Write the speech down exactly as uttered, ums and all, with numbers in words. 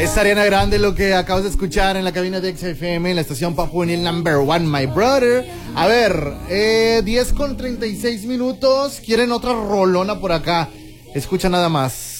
Es Ariana Grande lo que acabas de escuchar en la cabina de X F M, en la estación Pop Juvenil Number One, My Brother. A ver, eh, diez con treinta y seis minutos. ¿Quieren otra rolona por acá? Escucha nada más.